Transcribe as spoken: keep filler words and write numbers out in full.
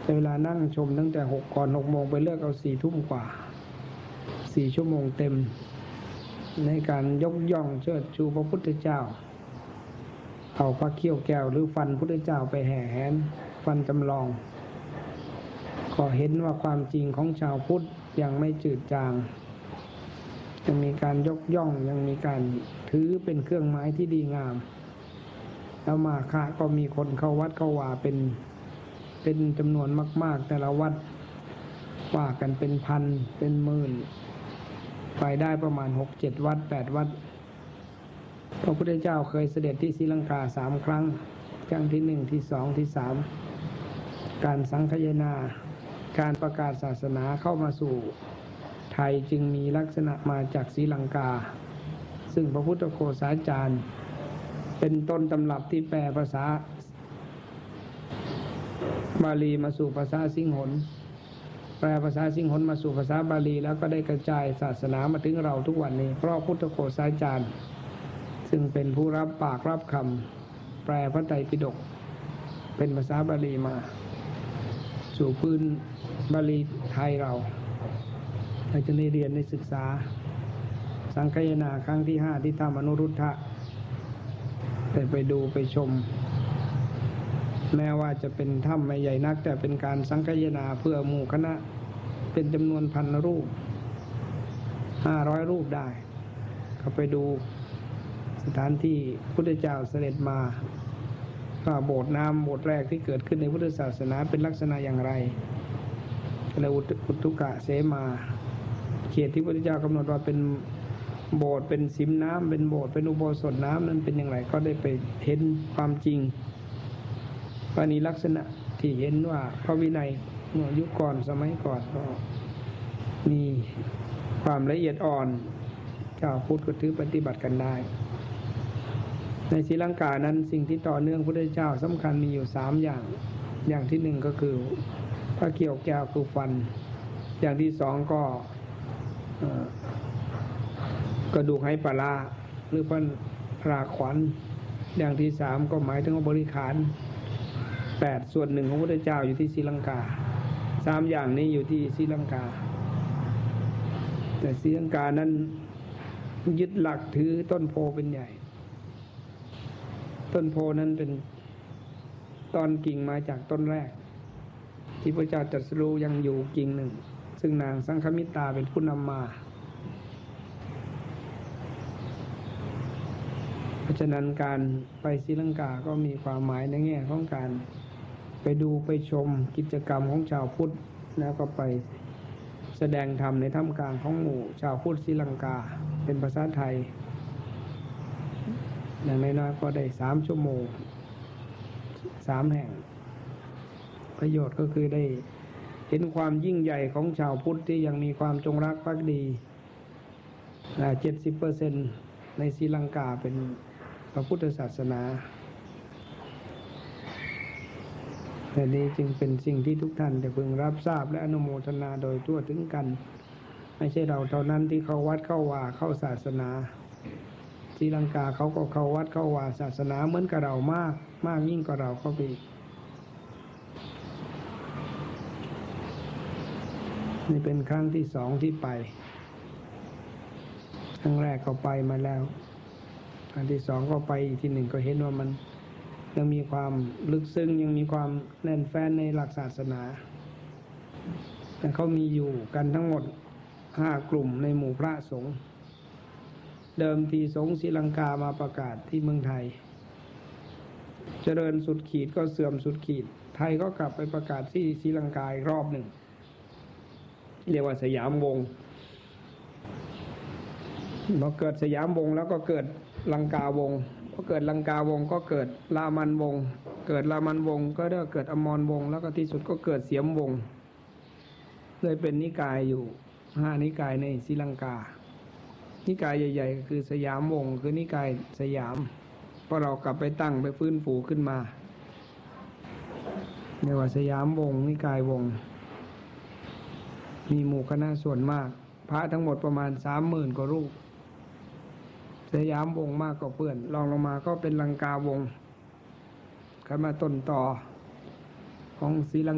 เวลานั่งชมตั้งแต่หกก่อนหกโมงไปเลิกเอาสี่ทุ่มกว่าสี่ชั่วโมงเต็มในการยกย่องเชิดชูพระพุทธเจ้าเอาพระเขี้ยวแก้วหรือฟันพุทธเจ้าไปแห่แหนฟันจำลองก็เห็นว่าความจริงของชาวพุทธยังไม่จืดจางยังมีการยกย่องยังมีการถือเป็นเครื่องหมายที่ดีงามแล้วมาฆะก็มีคนเข้าวัดเข้าว่าเป็นเป็นจำนวนมากๆแต่ละวัดว่ากันเป็นพันเป็นหมื่นไปได้ประมาณหกเจ็ดวัดแปดวัดพระพุทธเจ้าเคยเสด็จที่ศรีลังกาสามครั้งครั้งที่หนึ่งที่สองที่สามการสังคายนาการประกาศศาสนาเข้ามาสู่ไทยจึงมีลักษณะมาจากศรีลังกาซึ่งพระพุทธโฆษาจารย์เป็นต้นตำรับที่แปลภาษาบาลีมาสู่ภาษาสิงหนแปลภาษาสิงหนมาสู่ภาษาบาลีแล้วก็ได้กระจายศาสนามาถึงเราทุกวันนี้เพราะพุทธโฆษาจารย์ซึ่งเป็นผู้รับปากรับคำแปลพระไตรปิฎกเป็นภาษาบาลีมาสู่พื้นบาลีไทยเราเราจะได้เรียนได้ศึกษาสังคายนาครั้งที่ห้าที่ถ้ำอนุรุทธะได้ไปดูไปชมแม้ว่าจะเป็นถ้ำไม่ใหญ่นักแต่เป็นการสังคายนาเพื่อหมู่คณะเป็นจำนวนพันรูปห้าร้อยรูปได้ก็ไปดูสถานที่พุทธเจ้าเสด็จมาว่าโบสถ์น้ำโบสถ์แรกที่เกิดขึ้นในพุทธศาสนาเป็นลักษณะอย่างไรและอุตุกะเสมาเขตที่พระพุทธเจ้ากำหนดว่าเป็นโบสถ์เป็นสิมน้ำเป็นโบสถ์เป็นอุโบสถน้ำนั้นเป็นอย่างไรก็ได้ไปเห็นความจริงว่านี้ลักษณะที่เห็นว่าพระวินัยเมื่อยุคก่อนสมัยก่อนก็มีความละเอียดอ่อนชาวพุทธก็ถือปฏิบัติกันได้ในศรีลังกานั้นสิ่งที่ต่อเนื่องพระพุทธเจ้าสำคัญมีอยู่สามอย่างอย่างที่หนึ่งก็คือพระเขี้ยวแก้วคือฟันอย่างที่สองก็กระดูกไหปลาร้าหรือพระราขวัญอย่างที่สามก็หมายถึงบริขารแปดส่วนหนึ่งของพระพุทธเจ้าอยู่ที่ศรีลังกาสามอย่างนี้อยู่ที่ศรีลังกาแต่ศรีลังกานั้นยึดหลักถือต้นโพเป็นใหญ่ต้นโพนั้นเป็นตอนกิ่งมาจากต้นแรกที่พระเจ้าตรัสรู้ยังอยู่กิ่งหนึ่งซึ่งนางสังฆมิตาเป็นผู้นำมาเพราะฉะนั้นการไปศรีลังกาก็มีความหมายในแง่ของการไปดูไปชมกิจกรรมของชาวพุทธแล้วก็ไปแสดงธรรมในท่ามกลางของหมู่ชาวพุทธศรีลังกาเป็นภาษาไทยอย่างน้อยๆก็ได้สามชั่วโมงสามแห่งประโยชน์ก็คือได้เห็นความยิ่งใหญ่ของชาวพุทธที่ยังมีความจงรักภักดีเจ็ดสิบเปอร์เซ็นต์ในศรีลังกาเป็นพระพุทธศาสนาแต่นี้จึงเป็นสิ่งที่ทุกท่านจะพึงรับทราบและอนุโมทนาโดยทั่วถึงกันไม่ใช่เราเท่านั้นที่เข้าวัดเข้าว่าเข้าศาสนาศรีลังกาเขาก็เข้าวัดเข้าว่าศาสนาเหมือนกับเรามากมากยิ่งกว่าเราเข้าไปนี่เป็นครั้งที่สองที่ไปครั้งแรกก็ไปมาแล้วครั้งที่สองก็ไปอีกทีหนึ่งก็เห็นว่ามันยังมีความลึกซึ้งยังมีความแน่นแฟ้นในหลักศาสนาแต่เขามีอยู่กันทั้งหมดห้ากลุ่มในหมู่พระสงฆ์เดิมทีสงฆ์ศรีลังกามาประกาศที่เมืองไทยเจริญสุดขีดก็เสื่อมสุดขีดไทยก็กลับไปประกาศที่ศรีลังกาอีกรอบหนึ่งเรียกว่าสยามวงศ์พอเกิดสยามวงศ์แล้วก็เกิดลังกาวงศ์พอเกิดลังกาวงศ์ก็เกิดรามันวงศ์เกิดรามันวงศ์ก็ได้เกิดอมรวงศ์แล้วก็ที่สุดก็เกิดเสียมวงศ์เลยเป็นนิกายอยู่ห้านิกายในศรีลังกานิกายใหญ่ๆคือสยามวงศ์คือนิกายสยามเพราะเรากลับไปตั้งไปฟื้นฟูขึ้นมาเรียกว่าสยามวงศ์นิกายวงศ์มีหมู่คณะส่วนมากพระทั้งหมดประมาณสามหมื่นกว่ารูปสยามวงศ์มากกว่าเพื่อนรองลงมาก็เป็นลังกาวงศ์ขึ้นมาต้นต่อของศรีลัง